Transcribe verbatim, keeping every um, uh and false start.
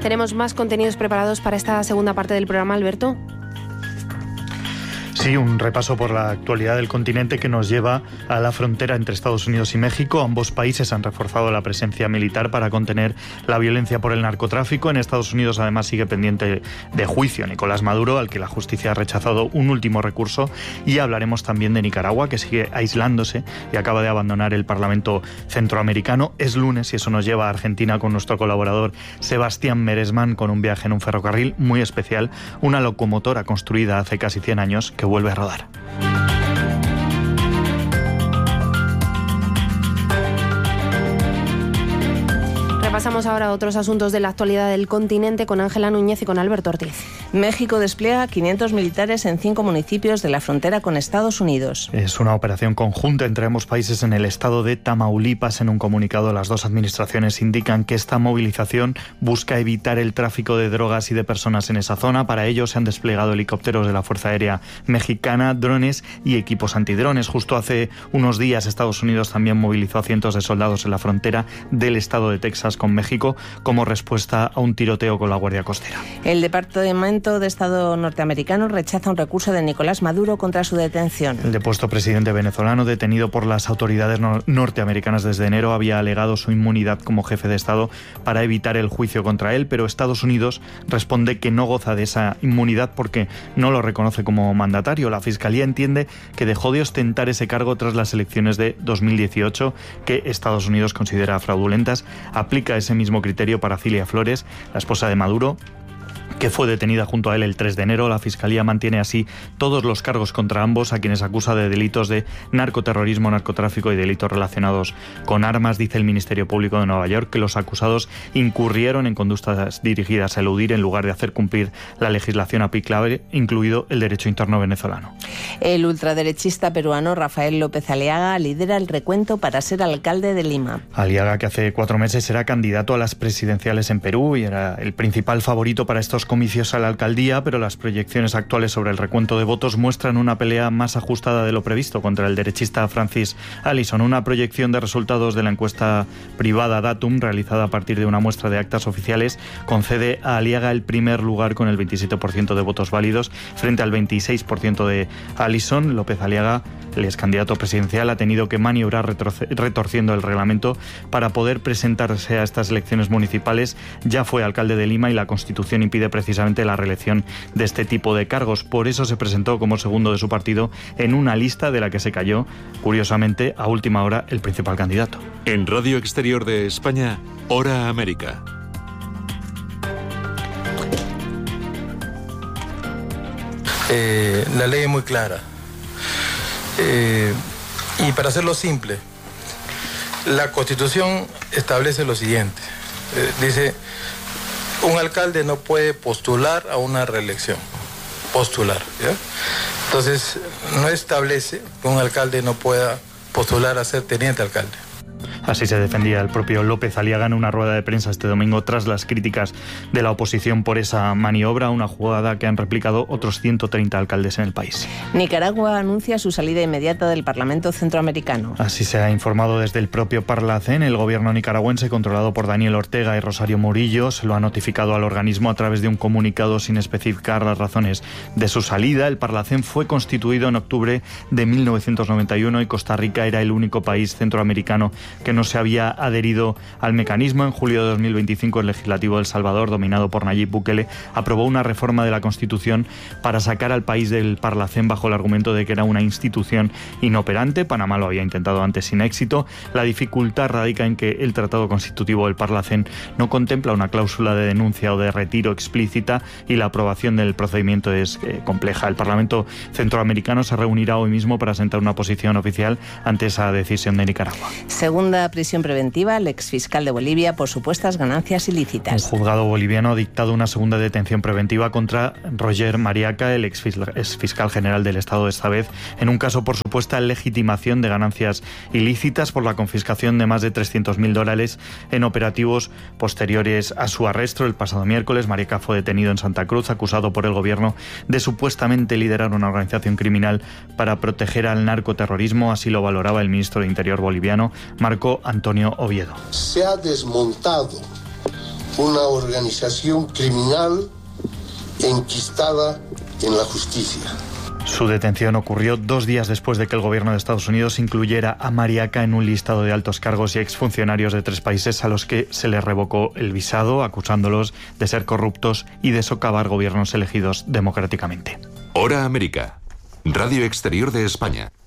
Tenemos más contenidos preparados para esta segunda parte del programa, Alberto. Sí, un repaso por la actualidad del continente que nos lleva a la frontera entre Estados Unidos y México. Ambos países han reforzado la presencia militar para contener la violencia por el narcotráfico. En Estados Unidos, además, sigue pendiente de juicio Nicolás Maduro, al que la justicia ha rechazado un último recurso. Y hablaremos también de Nicaragua, que sigue aislándose y acaba de abandonar el Parlamento centroamericano. Es lunes y eso nos lleva a Argentina con nuestro colaborador Sebastián Meresman, con un viaje en un ferrocarril muy especial, una locomotora construida hace casi cien años que vuelve a rodar. Pasamos ahora a otros asuntos de la actualidad del continente con Ángela Núñez y con Alberto Ortiz. México despliega quinientos militares en cinco municipios de la frontera con Estados Unidos. Es una operación conjunta entre ambos países en el estado de Tamaulipas. En un comunicado, las dos administraciones indican que esta movilización busca evitar el tráfico de drogas y de personas en esa zona. Para ello se han desplegado helicópteros de la Fuerza Aérea Mexicana, drones y equipos antidrones. Justo hace unos días, Estados Unidos también movilizó a cientos de soldados en la frontera del estado de Texas con México como respuesta a un tiroteo con la Guardia Costera. El Departamento de Estado norteamericano rechaza un recurso de Nicolás Maduro contra su detención. El depuesto presidente venezolano, detenido por las autoridades no- norteamericanas desde enero, había alegado su inmunidad como jefe de Estado para evitar el juicio contra él, pero Estados Unidos responde que no goza de esa inmunidad porque no lo reconoce como mandatario. La Fiscalía entiende que dejó de ostentar ese cargo tras las elecciones de dos mil dieciocho, que Estados Unidos considera fraudulentas. Aplica ese mismo criterio para Cilia Flores, la esposa de Maduro, que fue detenida junto a él el tres de enero. La Fiscalía mantiene así todos los cargos contra ambos, a quienes acusa de delitos de narcoterrorismo, narcotráfico y delitos relacionados con armas. Dice el Ministerio Público de Nueva York que los acusados incurrieron en conductas dirigidas a eludir en lugar de hacer cumplir la legislación aplicable, incluido el derecho interno venezolano. El ultraderechista peruano Rafael López Aliaga lidera el recuento para ser alcalde de Lima. Aliaga, que hace cuatro meses era candidato a las presidenciales en Perú y era el principal favorito para estos comicios a la alcaldía, pero las proyecciones actuales sobre el recuento de votos muestran una pelea más ajustada de lo previsto contra el derechista Francis Allison. Una proyección de resultados de la encuesta privada Datum, realizada a partir de una muestra de actas oficiales, concede a Aliaga el primer lugar con el veintisiete por ciento de votos válidos frente al veintiséis por ciento de Allison. López Aliaga, el ex candidato presidencial, ha tenido que maniobrar retorciendo el reglamento para poder presentarse a estas elecciones municipales. Ya fue alcalde de Lima y la Constitución impide precisamente la reelección de este tipo de cargos. Por eso se presentó como segundo de su partido en una lista de la que se cayó, curiosamente, a última hora el principal candidato. En Radio Exterior de España, Hora América. Eh, la ley es muy clara. Eh, y para hacerlo simple, la Constitución establece lo siguiente. Eh, dice, un alcalde no puede postular a una reelección. Postular, ¿ya? Entonces, no establece que un alcalde no pueda postular a ser teniente alcalde. Así se defendía el propio López Aliaga en una rueda de prensa este domingo tras las críticas de la oposición por esa maniobra, una jugada que han replicado otros ciento treinta alcaldes en el país. Nicaragua anuncia su salida inmediata del Parlamento centroamericano. Así se ha informado desde el propio Parlacén. El gobierno nicaragüense, controlado por Daniel Ortega y Rosario Murillo, se lo ha notificado al organismo a través de un comunicado sin especificar las razones de su salida. El Parlacén fue constituido en octubre de mil novecientos noventa y uno y Costa Rica era el único país centroamericano que no se había adherido al mecanismo. En julio de dos mil veinticinco, el legislativo de El Salvador, dominado por Nayib Bukele, aprobó una reforma de la Constitución para sacar al país del Parlacén bajo el argumento de que era una institución inoperante. Panamá lo había intentado antes sin éxito. La dificultad radica en que el Tratado Constitutivo del Parlacén no contempla una cláusula de denuncia o de retiro explícita y la aprobación del procedimiento es eh, compleja. El Parlamento centroamericano se reunirá hoy mismo para sentar una posición oficial ante esa decisión de Nicaragua. Segunda prisión preventiva al exfiscal de Bolivia por supuestas ganancias ilícitas. Un juzgado boliviano ha dictado una segunda detención preventiva contra Roger Mariaca, el exfiscal general del Estado, esta vez en un caso por supuesta legitimación de ganancias ilícitas por la confiscación de más de trescientos mil dólares en operativos posteriores a su arresto. El pasado miércoles, Mariaca fue detenido en Santa Cruz, acusado por el gobierno de supuestamente liderar una organización criminal para proteger al narcoterrorismo. Así lo valoraba el ministro de Interior boliviano, Marco Antonio Oviedo. Se ha desmontado una organización criminal enquistada en la justicia. Su detención ocurrió dos días después de que el gobierno de Estados Unidos incluyera a Mariaca en un listado de altos cargos y exfuncionarios de tres países a los que se les revocó el visado, acusándolos de ser corruptos y de socavar gobiernos elegidos democráticamente. Hora América, Radio Exterior de España.